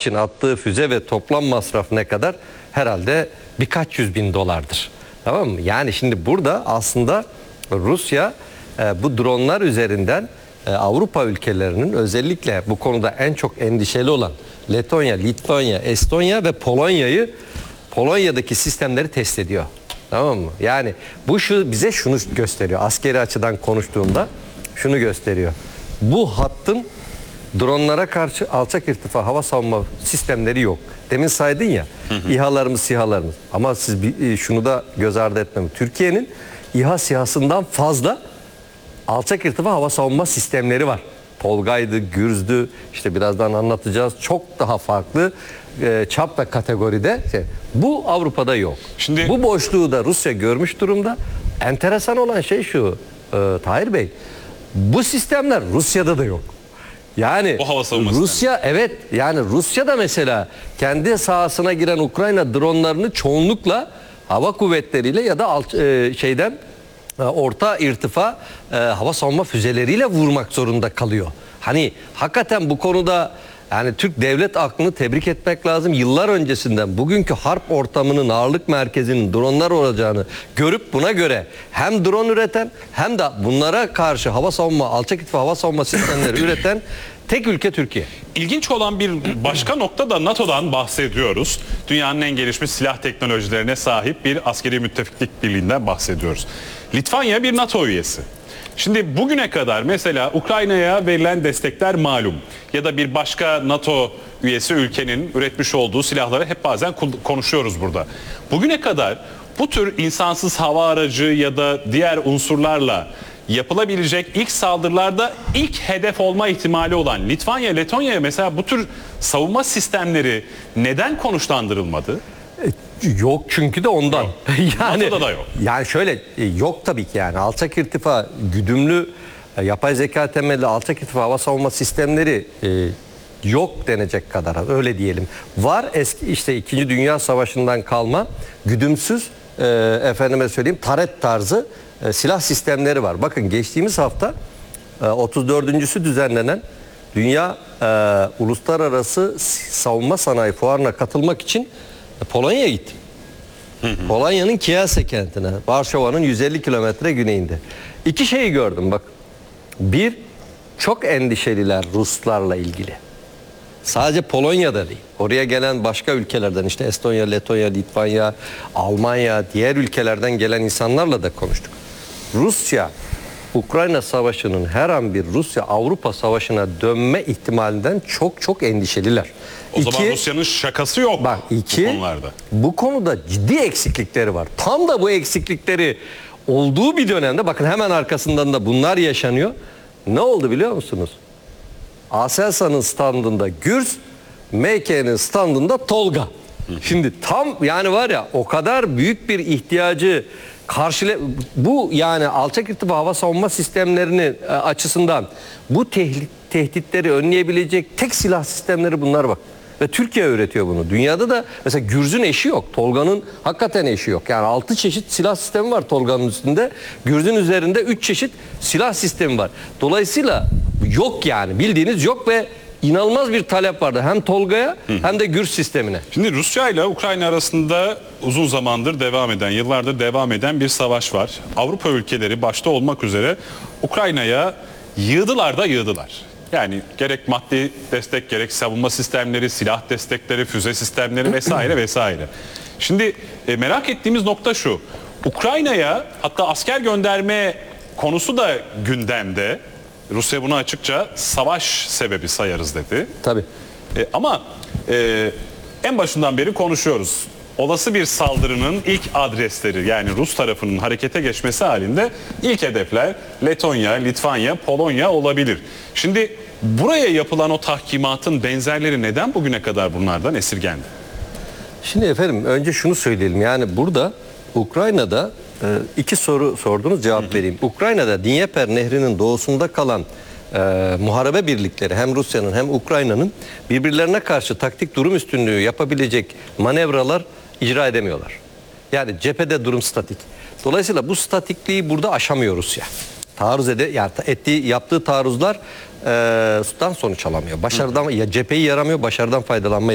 için attığı füze ve toplam masraf ne kadar? Herhalde birkaç 100.000 dolardır. Tamam mı? Yani şimdi burada aslında Rusya bu dronlar üzerinden Avrupa ülkelerinin özellikle bu konuda en çok endişeli olan Letonya, Litvanya, Estonya ve Polonya'daki sistemleri test ediyor. Tamam mı? Yani bu bize şunu gösteriyor. Askeri açıdan konuştuğumda şunu gösteriyor. Bu hattın dronlara karşı alçak irtifa hava savunma sistemleri yok. Demin saydın ya, İHA'larımız, SİHA'larımız. Ama siz şunu da göz ardı etmeyin. Türkiye'nin İHA, SİHA'sından fazla alçak irtifa hava savunma sistemleri var. Tolga'ydı, Gürz'dü, işte birazdan anlatacağız. Çok daha farklı çap ve kategoride. Bu Avrupa'da yok. Şimdi bu boşluğu da Rusya görmüş durumda. Enteresan olan şey şu, Tahir Bey, bu sistemler Rusya'da da yok. Yani Rusya, evet, yani Rusya da mesela kendi sahasına giren Ukrayna dronlarını çoğunlukla hava kuvvetleriyle ya da orta irtifa hava savunma füzeleriyle vurmak zorunda kalıyor. Hani hakikaten bu konuda yani Türk devlet aklını tebrik etmek lazım. Yıllar öncesinden bugünkü harp ortamının ağırlık merkezinin dronlar olacağını görüp buna göre hem drone üreten hem de bunlara karşı hava savunma, alçak irtifa hava savunma sistemleri üreten tek ülke Türkiye. İlginç olan bir başka nokta da NATO'dan bahsediyoruz. Dünyanın en gelişmiş silah teknolojilerine sahip bir askeri müttefiklik birliğinden bahsediyoruz. Litvanya bir NATO üyesi. Şimdi bugüne kadar mesela Ukrayna'ya verilen destekler malum ya da bir başka NATO üyesi ülkenin üretmiş olduğu silahları hep bazen konuşuyoruz burada. Bugüne kadar bu tür insansız hava aracı ya da diğer unsurlarla yapılabilecek ilk saldırılarda ilk hedef olma ihtimali olan Litvanya, Letonya'ya mesela bu tür savunma sistemleri neden konuşlandırılmadı? Yok çünkü de ondan. Yok. Yani NATO'da da yok. Yani şöyle yok tabii ki yani alçak irtifa güdümlü yapay zeka temelli alçak irtifa hava savunma sistemleri yok denecek kadar, öyle diyelim. Var eski işte 2. Dünya Savaşı'ndan kalma güdümsüz efendime söyleyeyim taret tarzı silah sistemleri var. Bakın geçtiğimiz hafta 34.sü düzenlenen Dünya Uluslararası Savunma Sanayi Fuarı'na katılmak için Polonya'ya gittim. Polonya'nın Kielce kentine, Varşova'nın 150 kilometre güneyinde. İki şeyi gördüm bak. Bir, çok endişeliler Ruslarla ilgili. Sadece Polonya'da değil. Oraya gelen başka ülkelerden işte Estonya, Letonya, Litvanya, Almanya, diğer ülkelerden gelen insanlarla da konuştuk. Rusya, Ukrayna Savaşı'nın her an bir Rusya-Avrupa Savaşı'na dönme ihtimalinden çok endişeliler. O zaman Rusya'nın şakası yok bak, bu konularda. Bu konuda ciddi eksiklikleri var. Tam da bu eksiklikleri olduğu bir dönemde bakın hemen arkasından da bunlar yaşanıyor. Ne oldu biliyor musunuz? Aselsan'ın standında Gürz, MK'nin standında Tolga. Şimdi tam yani var ya o kadar büyük bir ihtiyacı bu yani alçak irtifa hava savunma sistemlerini açısından bu tehditleri önleyebilecek tek silah sistemleri bunlar bak. Ve Türkiye üretiyor bunu. Dünyada da mesela Gürz'ün eşi yok. Tolga'nın hakikaten eşi yok. Yani 6 çeşit silah sistemi var Tolga'nın üstünde. Gürz'ün üzerinde 3 çeşit silah sistemi var. Dolayısıyla yok yani bildiğiniz yok ve İnanılmaz bir talep vardı hem Tolga'ya hem de Gürz sistemine. Şimdi Rusya ile Ukrayna arasında uzun zamandır yıllardır devam eden bir savaş var. Avrupa ülkeleri başta olmak üzere Ukrayna'ya yığdılar da yığdılar. Yani gerek maddi destek, gerek savunma sistemleri, silah destekleri, füze sistemleri vesaire. Şimdi merak ettiğimiz nokta şu. Ukrayna'ya hatta asker gönderme konusu da gündemde. Rusya bunu açıkça savaş sebebi sayarız dedi. Tabii. Ama en başından beri konuşuyoruz. Olası bir saldırının ilk adresleri yani Rus tarafının harekete geçmesi halinde ilk hedefler Letonya, Litvanya, Polonya olabilir. Şimdi buraya yapılan o tahkimatın benzerleri neden bugüne kadar bunlardan esirgendi? Şimdi efendim önce şunu söyleyelim. Yani burada Ukrayna'da iki soru sordunuz, cevap vereyim. Ukrayna'da Dnieper Nehri'nin doğusunda kalan muharebe birlikleri hem Rusya'nın hem Ukrayna'nın birbirlerine karşı taktik durum üstünlüğü yapabilecek manevralar icra edemiyorlar. Yani cephede durum statik. Dolayısıyla bu statikliği burada aşamıyor Rusya. Yaptığı taarruzlar sonuç alamıyor. Başarıdan ya cepheyi yaramıyor, başarıdan faydalanma